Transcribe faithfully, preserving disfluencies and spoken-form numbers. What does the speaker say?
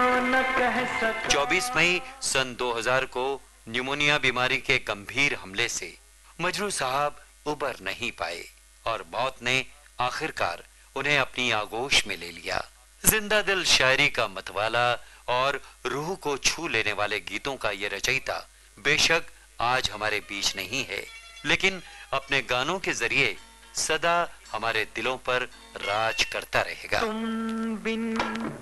न कह सका। चौबीस मई सन दो हज़ार को न्यूमोनिया बीमारी के गंभीर हमले से मजरू साहब उबर नहीं पाए और मौत ने आखिरकार उन्हें अपनी आगोश में ले लिया। जिंदा दिल शायरी का मतवाला और रूह को छू लेने वाले गीतों का ये रचयिता बेशक आज हमारे बीच नहीं है, लेकिन अपने गानों के जरिए सदा हमारे दिलों पर राज करता रहेगा। तुम बिन